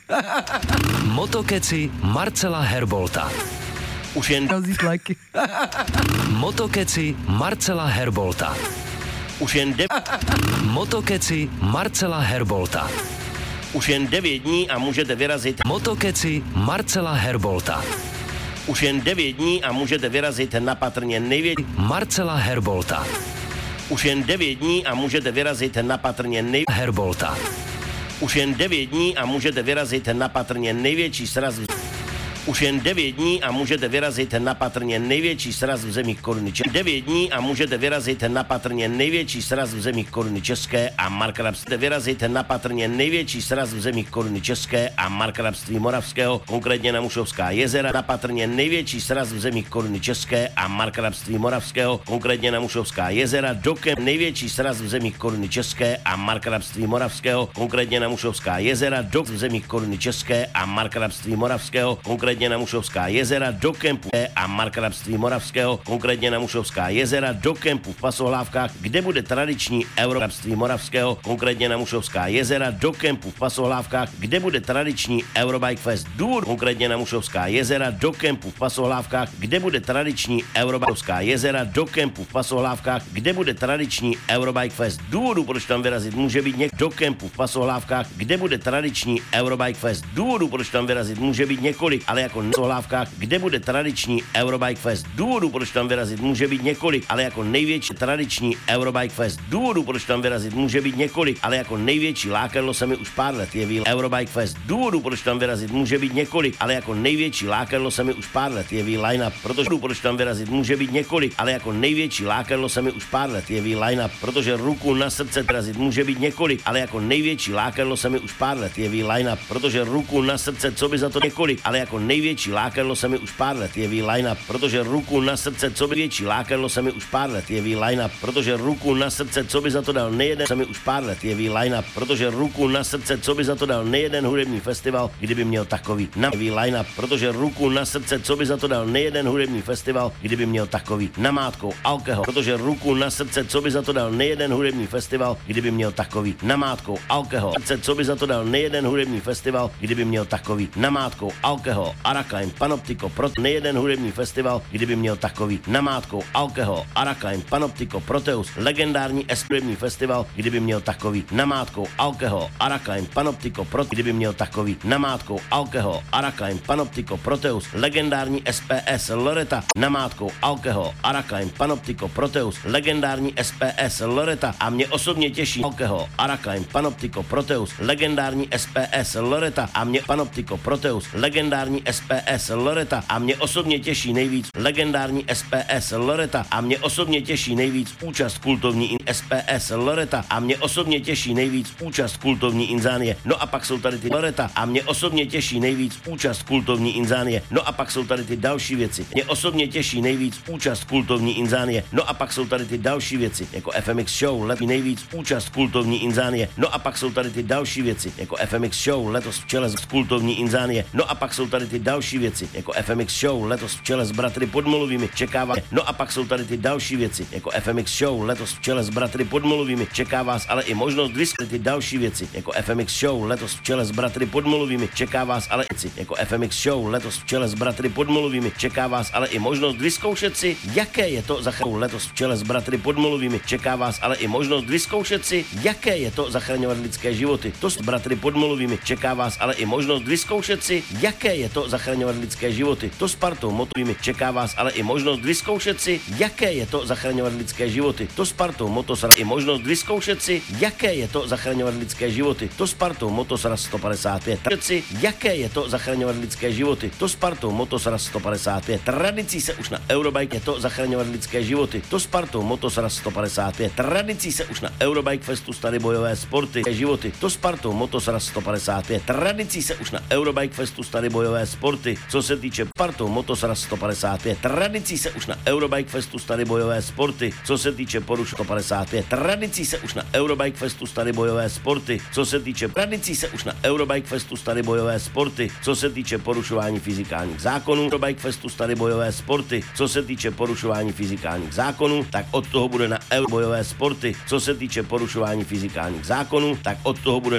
Motokeci Marcela Herbolta. Už jen Motokeci Marcela Herbolta. Už jen Motokeci Marcela Herbolta. Už jen 9 dní a můžete vyrazit. Motokeci Marcela Herbolta. Už jen 9 dní a můžete vyrazit na patrně největší. Marcela Herbolta. Už jen 9 dní a můžete vyrazit na patrně Herbolta. Už jen 9 dní a můžete vyrazit na patrně největší sraz. Už jen 9 dní a můžete vyrazit na patrně největší sraz v zemích koruny České. 9 dní a můžete vyrazit na patrně největší sraz v zemích koruny České a markrabství. Vyrazit na patrně největší sraz v zemích koruny České a markrabství Moravského, konkrétně na Mušovská jezera. Na patrně největší sraz v zemích koruny České a markrabství Moravského, konkrétně na Mušovská jezera. Dokem největší sraz v zemích koruny České a markrabství Moravského, konkrétně na Mušovská jezera. Do v zemích koruny České a markrabství Moravského, konkrétně na Mušovská jezera, do kempu a markrabství Moravského, konkrétně na Mušovská jezera, do kempu v Pasohlávkách, kde bude tradiční eurokrabství Moravského, konkrétně na Mušovská jezera, do kempu v Pasohlávkách, kde bude tradiční Eurobike Fest Důr, konkrétně na Mušovská jezera, do kempu v Pasohlávkách, kde bude tradiční Eurobike jezera, do kempu v Pasohlávkách, kde bude tradiční Eurobike Fest Důru, proč tam vyrazit může být do kempu v Pasohlávkách, kde bude tradiční Eurobike Fest Důru, proč tam vyrazit může být několik, ale jako Pasohlávkách, kde bude tradiční Eurobike Fest Důru, proč tam vyrazit může být několik, ale jako největší tradiční Eurobike Fest Důru, proč tam vyrazit může být několik, ale jako největší lákadlo se mi už pár let jeví Eurobike Fest Důru, proč tam vyrazit může být několik, ale jako největší lákadlo se mi už pár let jeví line-up, protože proč tam vyrazit může být několik, ale jako největší lákadlo se mi už pár let jeví line-up, protože ruku na srdce vyrazit může být několik, ale jako největší lákadlo se mi už pár let jeví line-up, protože ruku na srdce, co by za to několik, ale jako největší lákadlo se mi už pár let jeví line-up, protože ruku na srdce, co by větší lákadlo se mi už pár let jeví line-up, protože ruku na srdce, co by za to dal nejeden, se mi už pár let jeví line-up, protože ruku na srdce, co by za to dal nejeden hudební festival, kdyby měl takový jeví line-up, protože ruku na srdce, co by za to dal nejeden hudební festival, kdyby měl takový namátkou alkohol, protože ruku na srdce, co by za to dal nejeden hudební festival, kdyby měl takový namátkou alkohol, srdce, co by za to dal nejeden hudební festival, kdyby měl takový namátkou alkohol, Arakain, Panoptiko, nejeden hudební festival, kdyby měl takový namátkou alkohol, Arakain, Panoptiko, Proteus, legendární hudební festival, kdyby měl takový namátkou alkohol, Arakain, Panoptiko, kdyby měl takový namátkou alkohol, Arakain, Panoptiko, Proteus, legendární SPS Loreta, namátkou alkohol, Arakain, Panoptiko, Proteus, legendární SPS Loreta a mě osobně těší alkohol, Arakain, Panoptiko, Proteus, legendární SPS Loreta a mě Panoptiko, Proteus, legendární SPS Loreta a mě osobně těší nejvíc legendární SPS Loreta a mě osobně těší nejvíc účast kultovní SPS Loreta a mě osobně těší nejvíc účast kultovní Inzánie. No a pak jsou tady ty Loreta a mě osobně těší nejvíc účast kultovní Inzánie. No a pak jsou tady ty další věci. Mě osobně těší nejvíc účast kultovní Inzánie. No a pak jsou tady ty další věci, jako FMX Show, nejvíc účast kultovní Inzánie. No a pak jsou tady ty další věci, jako FMX Show, letos v čele s kultovní Inzánie. No a pak jsou tady ty další věci, jako FMX Show, letos v čele s bratry Podmolovými, čeká vás. No a pak jsou tady ty další věci, jako FMX Show, letos v čele s bratry Podmolovými, čeká vás ale i možnost vysvětlit ty další věci, jako FMX Show, letos v čele s bratry Podmolovými, čeká vás ale i jako FMX Show, letos v čele s bratry Podmolovými, čeká vás ale i možnost vyzkoušet si, jaké je to zachraňovat letos v čele s bratry Podmolovými, čeká vás ale i možnost vyzkoušet si, jaké je to zachraňovat lidské životy. To s bratry Podmolovými, čeká vás ale i možnost vyzkoušet si, jaké je to zachraňovat lidské životy. To s partou Motovými, čeká vás ale i možnost vyzkoušet si, jaké je to zachraňovat lidské životy. To s partou Motosra i možnost vyzkoušet si, jaké je to zachraňovat lidské životy. To s partou Motosra 155. Si, jaké je to zachraňovat lidské životy. To s partou Motosra 155. Tradicí se už na Eurobike je to zachraňovat lidské životy. To s partou Motosra 155. Tradicí se už na Eurobike Festu Staré bojové sporty životy. To s partou Motosra 155. Tradicí se už na Eurobike Festu Staré bojové sporty. Co se týče partou Motosra 155. Tradicí se už na Eurobike Festu Staré bojové sporty. Co se týče poruš 155. Tradicí se už na Eurobike Festu Staré bojové sporty. Co se týče tradicí se už na Eurobike Festu Staré bojové sporty. Co se týče porušování fyzikálních zákonů Eurobike Festu Staré bojové sporty. Co se týče porušování fyzikálních zákonů, tak od toho bude na Eurobojové sporty. Co se týče porušování fyzikálních zákonů, tak od toho bude